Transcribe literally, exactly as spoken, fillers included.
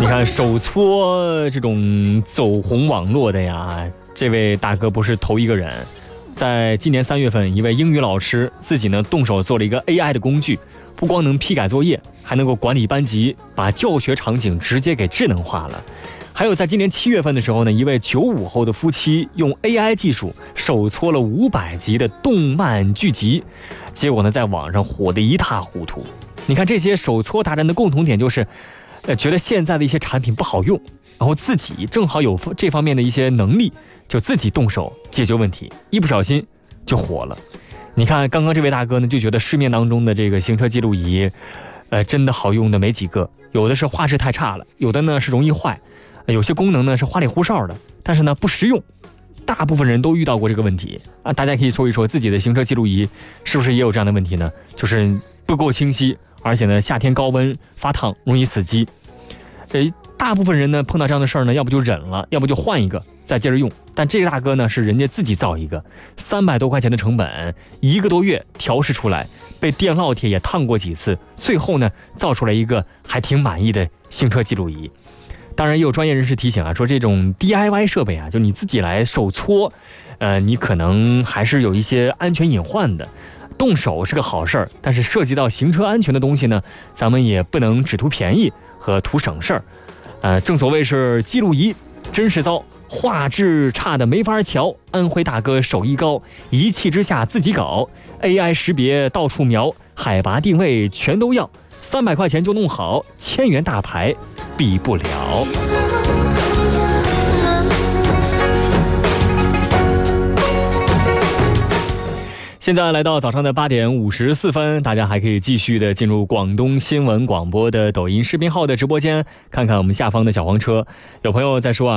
看手搓这种走红网络的呀，这位大哥不是头一个人。在今年三月份，一位英语老师自己呢动手做了一个 A I 的工具，不光能批改作业，还能够管理班级，把教学场景直接给智能化了。还有在今年七月份的时候呢，一位九五后的夫妻用 A I 技术手搓了五百集的动漫剧集，结果呢在网上火得一塌糊涂。你看这些手搓达人的共同点就是，呃，觉得现在的一些产品不好用，然后自己正好有这方面的一些能力，就自己动手解决问题，一不小心就火了。你看刚刚这位大哥呢，就觉得市面当中的这个行车记录仪，呃，真的好用的没几个，有的是画质太差了，有的呢是容易坏，有些功能呢是花里胡哨的，但是呢不实用。大部分人都遇到过这个问题啊，大家可以说一说自己的行车记录仪是不是也有这样的问题呢？就是不够清晰，而且呢夏天高温发烫，容易死机。诶，大部分人呢碰到这样的事儿呢，要不就忍了，要不就换一个再接着用。但这个大哥呢是人家自己造一个，三百多块钱的成本，一个多月调试出来，被电烙铁也烫过几次，最后呢造出来一个还挺满意的行车记录仪。当然也有专业人士提醒啊，说这种 D I Y 设备啊，就你自己来手搓，呃，你可能还是有一些安全隐患的。动手是个好事儿，但是涉及到行车安全的东西呢，咱们也不能只图便宜和图省事儿。呃，正所谓是记录仪真是糟，画质差的没法瞧。安徽大哥手艺高，一气之下自己搞 A I 识别到处瞄，海拔定位全都要，三百块钱就弄好，千元大牌比不了。现在来到早上的八点五十四分，大家还可以继续的进入广东新闻广播的抖音视频号的直播间，看看我们下方的小黄车。有朋友在说啊。